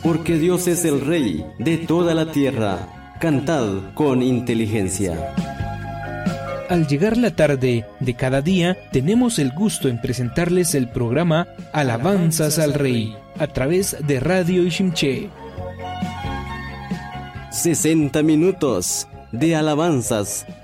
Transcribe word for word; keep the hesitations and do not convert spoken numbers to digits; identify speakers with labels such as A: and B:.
A: porque Dios es el Rey de toda la tierra. Cantad con inteligencia.
B: Al llegar la tarde de cada día, tenemos el gusto en presentarles el programa Alabanzas al Rey, a través de Radio Ishimché.
A: sesenta minutos de alabanzas